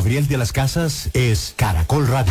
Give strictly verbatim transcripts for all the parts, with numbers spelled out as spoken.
Gabriel de las Casas es Caracol Radio.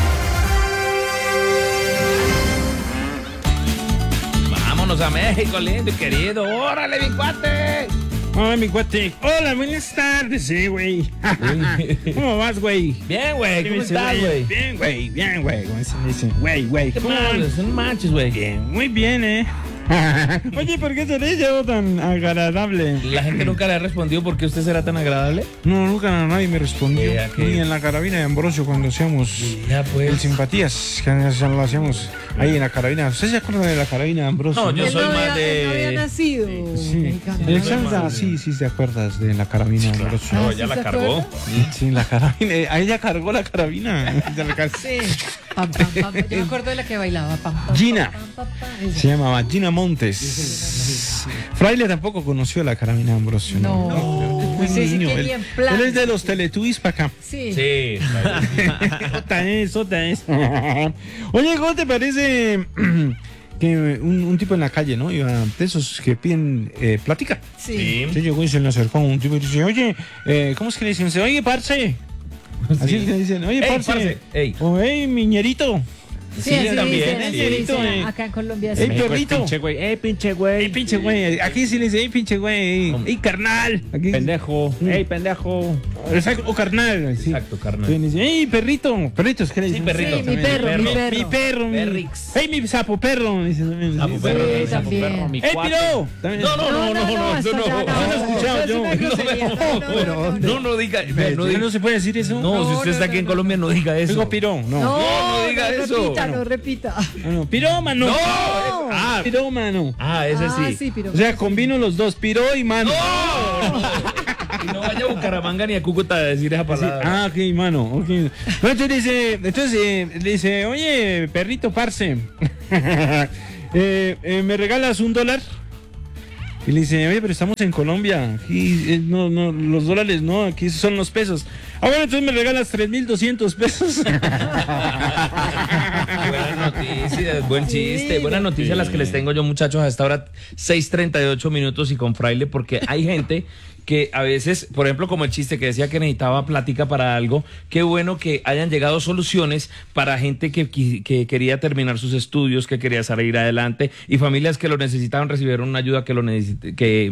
Vámonos a México, lindo y querido. ¡Órale, mi cuate! Hola, mi cuate. Hola, buenas tardes, sí, güey. ¿Cómo vas, güey? Bien, güey. ¿Cómo estás, güey? Bien, güey, bien, güey. ¿Cómo se dice? Güey, güey. ¿Qué ¿Cómo manches? No manches, güey. Bien, muy bien, ¿eh? Oye, ¿por qué se le llevo tan agradable? La gente nunca le ha respondido por qué usted será tan agradable. No, nunca nadie me respondió. Yeah, que... Ni en la carabina de Ambrosio cuando hacíamos ya, pues. el simpatías, que lo hacíamos ahí en la carabina. ¿Usted se acuerda de la carabina de Ambrosio? No, yo soy no más había, de... él no había nacido. Sí, mexicano. sí. Exacto, sí, sí, te acuerdas de la carabina de Ambrosio. No, Ah, ya ¿sí la se cargó. acuerda? Sí, la carabina. A ella cargó la carabina. Sí. Pam, pam, pam. Yo me acuerdo de la que bailaba. Pam, pam, Gina. pam, pam, pam, esa. Se llamaba Gina Montes. Fraile tampoco conoció la carabina de Ambrosio. No, No. Muy Sí, sí, niño. que Él, ni en plan. él es de los Teletubbies para acá. Sí. Sí. Otra es, otra es. Oye, ¿cómo te parece que un, un tipo en la calle, ¿no? Iba de esos que piden eh, plática. Sí. Sí, llegó y se le acercó a un tipo y dice, oye, eh, ¿cómo es que le dicen? Oye, parce. Así Sí. le dicen, oye, Ey, parce. parce, ey. O, hey, miñerito. Sí, Sí, así también, dicen, sí, así Miguelito, dicen. eh. Acá en Colombia Ey, sí. perrito. Pinche güey, ey, pinche güey. Ey, pinche güey. Aquí sí le dice, ey, pinche güey. Ey, carnal. Aquí. Pendejo, Mm. ey, pendejo. Exacto, o carnal. Sí. Exacto, carnal. Entonces dice, ey, perrito. Perritos, ¿qué le Sí, dicen? perrito. Sí, mi perro, mi perro. Mi perro. mi- Perrix. Ey, mi sapo perro. Dice también. Sapo Sí. perro, Sí, mi sapo también. perro, mi ¡Ey, cuate. piro! También. No, no, no, no, no, no, hasta no, allá, no, no lo he escuchado Eso es yo. una grosería. No, no, no, no. No, no diga, ¿Ya no no, diga. se puede decir eso? No, si No, usted está no, aquí en no, Colombia, no diga eso. Digo piro, no. No, No, no diga no eso. repita, No. no repita. Ah, no. Pirómano. No. Ah, pirómano. Ah, ese Ah, sí. sí, pero. O sea, combino los dos, piró y mano. Y no vaya a Bucaramanga ni a Cúcuta a decir esa Sí, palabra. ah, ok, mano. Okay. Entonces dice, entonces eh, le dice, oye, perrito, parce, eh, eh, ¿me regalas un dólar? Y le dice, oye, pero estamos en Colombia. Aquí eh, no, no, los dólares no, aquí son los pesos. Ah, bueno, entonces me regalas tres mil doscientos pesos. Buenas noticias, buen Sí, chiste. Buenas sí. noticias las que les tengo yo, muchachos, a esta hora, seis treinta y ocho minutos y con Fraile, porque hay gente que a veces, por ejemplo, como el chiste que decía que necesitaba plática para algo, qué bueno que hayan llegado soluciones para gente que, qui- que quería terminar sus estudios, que quería salir adelante, y familias que lo necesitaban recibieron una ayuda que lo necesit- que